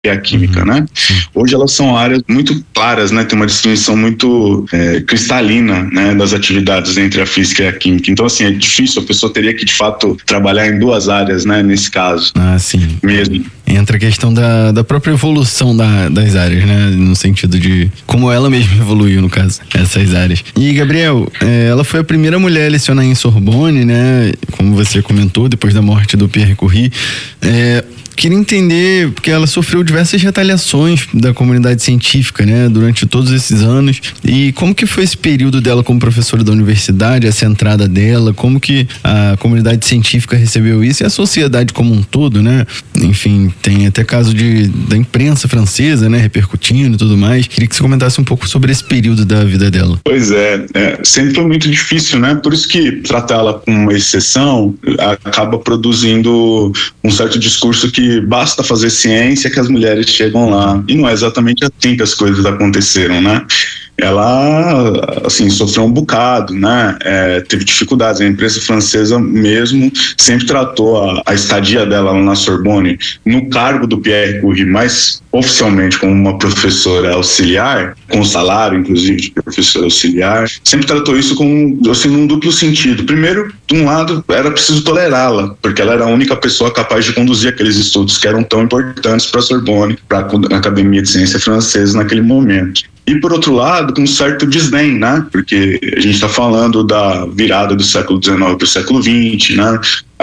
e a química, né? Hoje elas são áreas muito claras, né? Tem uma distinção muito cristalina, né? Das atividades entre a física e a química. Então, assim, é difícil, a pessoa teria que, de fato, trabalhar em duas áreas, né? Nesse caso. Ah, sim. Mesmo. Entra a questão da própria evolução das áreas, né? No sentido de como ela mesma evoluiu, no caso, essas áreas. E, Gabriel, ela foi a primeira mulher a lecionar em Sorbonne, né? Como você comentou, depois da morte do Pierre Curie. Queria entender, porque ela sofreu diversas retaliações da comunidade científica, né, durante todos esses anos, e como que foi esse período dela como professora da universidade, essa entrada dela, como que a comunidade científica recebeu isso e a sociedade como um todo, né? Enfim, tem até caso da imprensa francesa, né, repercutindo e tudo mais. Queria que você comentasse um pouco sobre esse período da vida dela. Pois sempre foi muito difícil, né? Por isso que tratá-la como uma exceção acaba produzindo um certo discurso que basta fazer ciência que as mulheres chegam lá. E não é exatamente assim que as coisas aconteceram, né? Ela, assim, sofreu um bocado, né? Teve dificuldades. A imprensa francesa mesmo sempre tratou a estadia dela na Sorbonne no cargo do Pierre Curie, mas oficialmente como uma professora auxiliar, com salário, inclusive, de professora auxiliar, sempre tratou isso com, assim, num duplo sentido. Primeiro, de um lado, era preciso tolerá-la, porque ela era a única pessoa capaz de conduzir aqueles estudos que eram tão importantes para a Sorbonne, para a Academia de Ciência Francesa naquele momento. E, por outro lado, com um certo desdém, né? Porque a gente está falando da virada do século XIX para o século XX, né?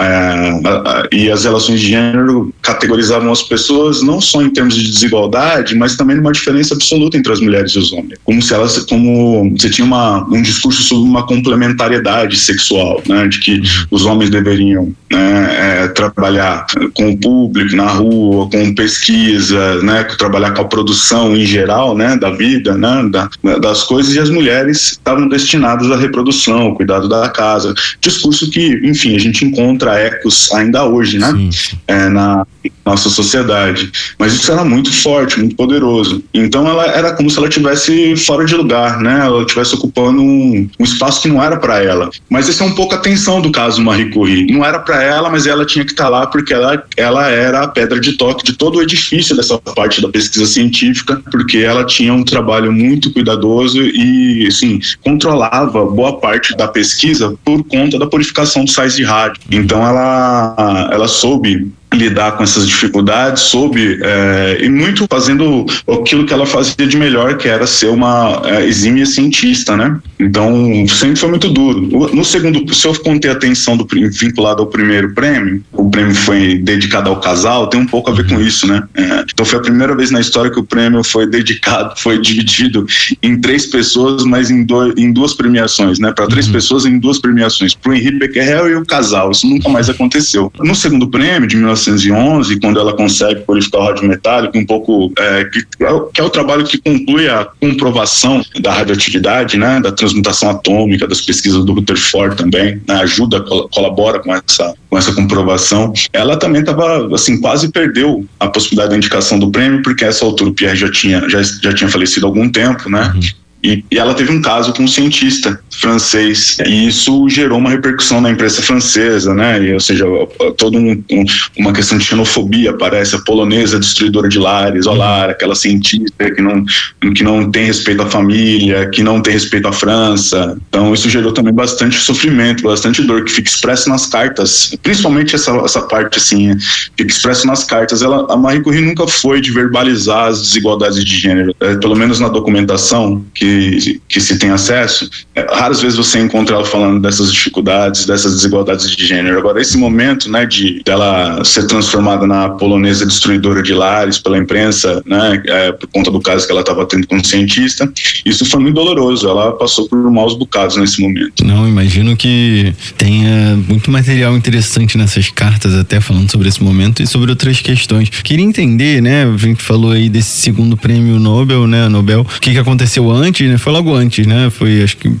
E as relações de gênero categorizavam as pessoas não só em termos de desigualdade, mas também numa diferença absoluta entre as mulheres e os homens. Como você tinha um discurso sobre uma complementariedade sexual, né? De que os homens deveriam, né, trabalhar com o público, na rua, com pesquisa, né? Trabalhar com a produção em geral, né? Da vida, né? Das coisas, e as mulheres estavam destinadas à reprodução, ao cuidado da casa. Discurso que, enfim, a gente encontra ecos ainda hoje, né? Na nossa sociedade. Mas isso era muito forte, muito poderoso. Então ela era como se ela estivesse fora de lugar, né? Ela estivesse ocupando um espaço que não era para ela. Mas essa é um pouco a tensão do caso Marie Curie. Não era para ela, mas ela tinha que estar lá porque ela era a pedra de toque de todo o edifício dessa parte da pesquisa científica, porque ela tinha um trabalho muito cuidadoso e, assim, controlava boa parte da pesquisa por conta da purificação dos sais de rádio. Então ela soube lidar com essas dificuldades, e muito fazendo aquilo que ela fazia de melhor, que era ser uma exímia cientista, né? Então, sempre foi muito duro. No segundo, se eu contei a atenção vinculada ao primeiro prêmio, o prêmio foi dedicado ao casal, tem um pouco a ver com isso, né? Então, foi a primeira vez na história que o prêmio foi dividido em 3 pessoas, mas em duas premiações, né? Para 3 pessoas em 2 premiações, para o Henri Becquerel e o casal. Isso nunca mais aconteceu. No segundo prêmio, de 1911, quando ela consegue purificar o rádio metálico, um pouco que é o trabalho que conclui a comprovação da radioatividade, né, da transmutação atômica, das pesquisas do Rutherford também, né, colabora com essa comprovação. Ela também estava, assim, quase perdeu a possibilidade da indicação do prêmio, porque a essa altura o Pierre já tinha falecido há algum tempo, né? E ela teve um caso com um cientista francês, e isso gerou uma repercussão na imprensa francesa, né? Ou seja, toda uma questão de xenofobia, parece, a polonesa destruidora de lares, olá, aquela cientista que não tem respeito à família, que não tem respeito à França. Então isso gerou também bastante sofrimento, bastante dor, que fica expresso nas cartas, principalmente essa parte, assim, fica expresso nas cartas. A Marie Curie nunca foi de verbalizar as desigualdades de gênero, pelo menos na documentação que se tem acesso, raras vezes você encontra ela falando dessas dificuldades, dessas desigualdades de gênero. Agora, esse momento, né, dela ser transformada na polonesa destruidora de lares pela imprensa, né, por conta do caso que ela estava tendo com um cientista, isso foi muito doloroso. Ela passou por maus bocados nesse momento. Não, imagino que tenha muito material interessante nessas cartas, até falando sobre esse momento e sobre outras questões. Queria entender, né, a gente falou aí desse segundo prêmio Nobel, né, o que aconteceu antes, né? Foi logo antes, né? Foi, acho que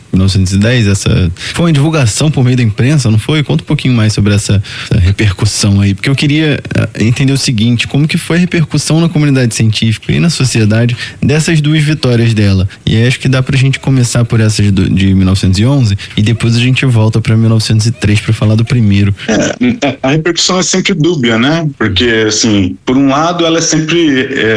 1910, foi uma divulgação por meio da imprensa, não foi? Conta um pouquinho mais sobre essa repercussão aí, porque eu queria entender o seguinte, como que foi a repercussão na comunidade científica e na sociedade dessas duas vitórias dela. E aí acho que dá pra gente começar por essas de 1911 e depois a gente volta pra 1903 pra falar do primeiro. A repercussão é sempre dúbia, né? Porque, assim, por um lado ela é sempre